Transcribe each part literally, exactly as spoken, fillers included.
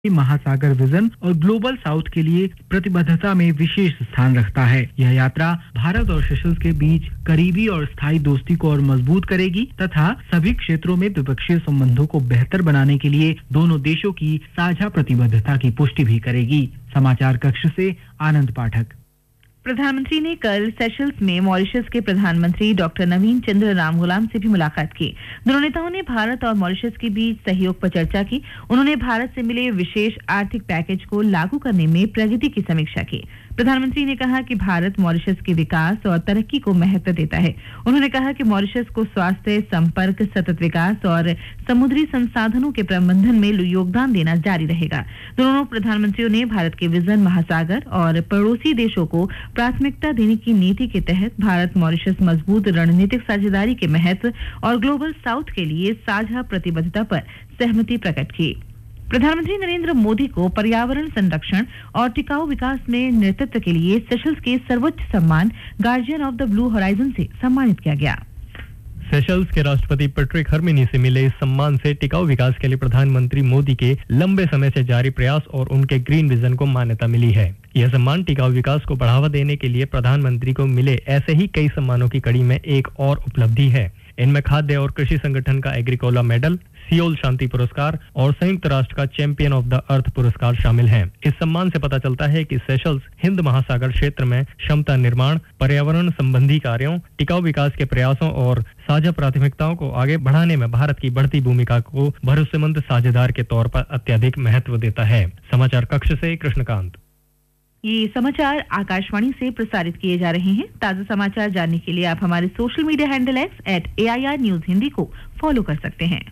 महासागर विजन और global south के लिए प्रतिबद्धता में विशेष स्थान रखता है। यह यात्रा भारत और सेशल्स के बीच करीबी और स्थायी दोस्ती को और मजबूत करेगी तथा सभी क्षेत्रों में द्विपक्षीय संबंधों को बेहतर बनाने के लिए दोनों देशों की साझा प्रतिबद्धता की पुष्टि भी करेगी। समाचार कक्ष से आनंद पाठक। प्रधानमंत्री ने कल सेशल्स में मॉरिशस के प्रधानमंत्री डॉक्टर नवीन चंद्र रामगुलाम से भी मुलाकात की। दोनों नेताओं ने भारत और मॉरिशस के बीच सहयोग पर चर्चा की। उन्होंने भारत से मिले विशेष आर्थिक पैकेज को लागू करने में प्रगति की समीक्षा की। प्रधानमंत्री ने कहा कि भारत मॉरिशस के विकास और तरक्की को महत्व देता है। उन्होंने कहा कि मॉरिशस को स्वास्थ्य, संपर्क, सतत विकास और समुद्री संसाधनों के प्रबंधन में योगदान देना जारी रहेगा। दोनों प्रधानमंत्रियों ने भारत के विजन, महासागर और पड़ोसी देशों को प्राथमिकता देने की नीति के तहत भारत मॉरिशस मजबूत रणनीतिक साझेदारी के महत्व और ग्लोबल साउथ के लिए साझा प्रतिबद्धता पर सहमति प्रकट की। प्रधानमंत्री नरेंद्र मोदी को पर्यावरण संरक्षण और टिकाऊ विकास में नेतृत्व के लिए सेशल्स के सर्वोच्च सम्मान guardian of the blue horizon से सम्मानित किया गया। सेशल्स के राष्ट्रपति पैट्रिक हर्मिनी से मिले इस सम्मान से टिकाऊ विकास के लिए प्रधानमंत्री मोदी के लंबे समय से जारी प्रयास और उनके ग्रीन विजन को मान्यता मिली है। यह सम्मान टिकाऊ विकास को बढ़ावा देने के लिए प्रधानमंत्री को मिले ऐसे ही कई सम्मानों की कड़ी में एक और उपलब्धि है। इनमें खाद्य और कृषि संगठन का एग्रीकोला मेडल, सियोल शांति पुरस्कार और संयुक्त राष्ट्र का चैंपियन ऑफ द अर्थ पुरस्कार शामिल हैं। इस सम्मान से पता चलता है कि सेशल्स हिंद महासागर क्षेत्र में क्षमता निर्माण, पर्यावरण संबंधी कार्यों, टिकाऊ विकास के प्रयासों और साझा प्राथमिकताओं को आगे बढ़ाने में भारत की बढ़ती भूमिका को भरोसेमंद साझेदार के तौर पर अत्यधिक महत्व देता है। समाचार कक्ष से कृष्णकांत। ये समाचार आकाशवाणी से प्रसारित किए जा रहे हैं। ताजा समाचार जानने के लिए आप हमारे social media handle x eight A I R news Hindi को फॉलो कर सकते हैं।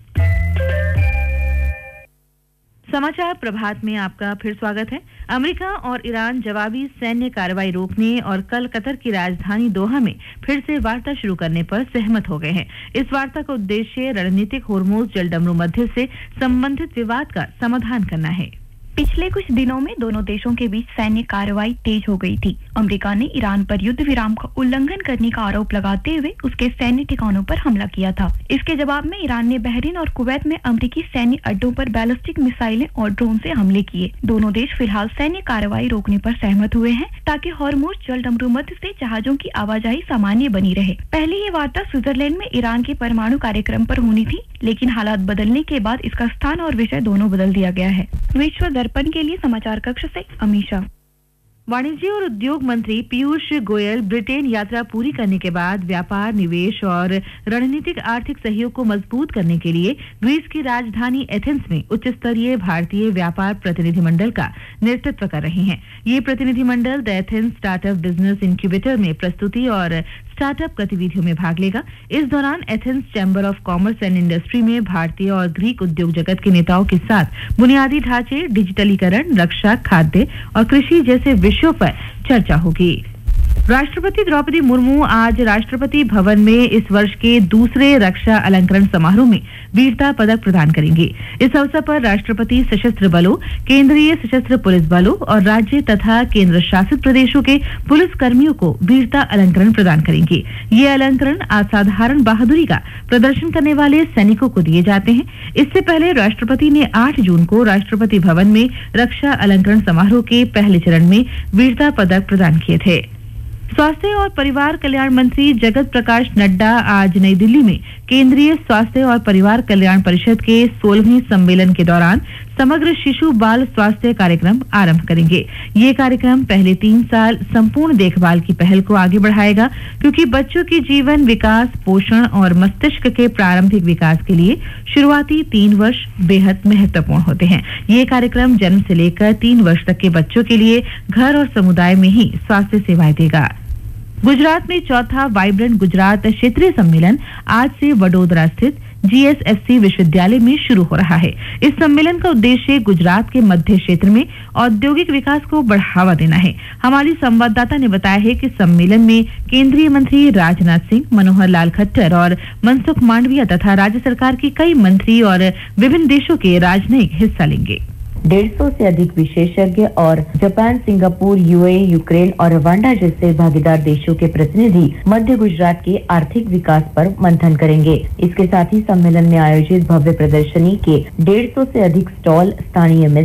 समाचार प्रभात में आपका फिर स्वागत है। अमेरिका और ईरान जवाबी सैन्य कार्रवाई रोकने और कल कतर की राजधानी दोहा में फिर से वार्ता शुरू करने पर सहमत हो गए हैं। इस वार्ता का उद्देश्य रणनीतिक होर्मुज जलडमरू मध्य से संबंधित विवाद का समाधान करना है। पिछले कुछ दिनों में दोनों देशों के बीच सैन्य कार्रवाई तेज हो गई थी। अमेरिका ने ईरान पर युद्ध विराम का उल्लंघन करने का आरोप लगाते हुए उसके सैन्य ठिकानों पर हमला किया था। इसके जवाब में ईरान ने बहरीन और कुवैत में अमेरिकी सैन्य अड्डों पर बैलिस्टिक मिसाइलें और ड्रोन से हमले किए। दोनों देश फिलहाल सैन्य कार्रवाई रोकने पर सहमत हुए हैं ताकि हॉर्मुज जलडमरू मध्य से जहाजों की आवाजाही सामान्य बनी रहे। पहले ये वार्ता स्विट्जरलैंड में ईरान के परमाणु कार्यक्रम पर होनी थी, लेकिन हालात बदलने के बाद इसका स्थान और विषय दोनों बदल दिया गया है। विश्व दर्पण के लिए समाचार कक्ष से अमीशा। वाणिज्य और उद्योग मंत्री पीयूष गोयल ब्रिटेन यात्रा पूरी करने के बाद व्यापार, निवेश और रणनीतिक आर्थिक सहयोग को मजबूत करने के लिए ग्रीस की राजधानी एथेंस में उच्च स्तरीय भारतीय व्यापार प्रतिनिधिमंडल का नेतृत्व कर रहे हैं। ये प्रतिनिधिमंडल the Athens startup business incubator में प्रस्तुति और स्टार्टअप गतिविधियों में भाग लेगा। इस दौरान Athens chamber of commerce and industry में भारतीय और ग्रीक उद्योग जगत के नेताओं के साथ बुनियादी ढांचे, डिजिटलीकरण, रक्षा, खाद्य और कृषि जैसे विषयों पर चर्चा होगी। राष्ट्रपति द्रौपदी मुर्मू आज राष्ट्रपति भवन में इस वर्ष के दूसरे रक्षा अलंकरण समारोह में वीरता पदक प्रदान करेंगे। इस अवसर पर राष्ट्रपति सशस्त्र बलों, केंद्रीय सशस्त्र पुलिस बलों और राज्य तथा केंद्र शासित प्रदेशों के पुलिस कर्मियों को वीरता अलंकरण प्रदान करेंगे। ये अलंकरण असाधारण बहादुरी का प्रदर्शन करने वाले सैनिकों को दिए जाते हैं। इससे पहले राष्ट्रपति ने आठ जून को राष्ट्रपति भवन में रक्षा अलंकरण समारोह के पहले चरण में वीरता पदक प्रदान किए थे। स्वास्थ्य और परिवार कल्याण मंत्री जगत प्रकाश नड्डा आज नई दिल्ली में केंद्रीय स्वास्थ्य और परिवार कल्याण परिषद के सोलहवीं सम्मेलन के दौरान समग्र शिशु बाल स्वास्थ्य कार्यक्रम आरंभ करेंगे। ये कार्यक्रम पहले तीन साल संपूर्ण देखभाल की पहल को आगे बढ़ाएगा, क्योंकि बच्चों के जीवन, विकास, पोषण और मस्तिष्क के प्रारंभिक विकास के लिए शुरुआती तीन वर्ष बेहद महत्वपूर्ण होते हैं। ये कार्यक्रम जन्म से लेकर तीन वर्ष तक के बच्चों के लिए घर और समुदाय में ही स्वास्थ्य सेवाएं देगा। गुजरात में चौथा वाइब्रेंट गुजरात क्षेत्रीय सम्मेलन आज से वडोदरा स्थित जी एस एफ सी विश्वविद्यालय में शुरू हो रहा है। इस सम्मेलन का उद्देश्य गुजरात के मध्य क्षेत्र में औद्योगिक विकास को बढ़ावा देना है। हमारी संवाददाता ने बताया है कि सम्मेलन में केंद्रीय मंत्री राजनाथ सिंह, मनोहर लाल खट्टर और मनसुख मांडविया तथा राज्य सरकार के कई मंत्री और विभिन्न देशों के राजनयिक हिस्सा लेंगे। डेढ़ सौ से अधिक विशेषज्ञ और जापान, सिंगापुर, यूएई, यूक्रेन और रवांडा जैसे भागीदार देशों के प्रतिनिधि मध्य गुजरात के आर्थिक विकास पर मंथन करेंगे। इसके साथ ही सम्मेलन में आयोजित भव्य प्रदर्शनी के डेढ़ सौ से अधिक स्टॉल स्थानीय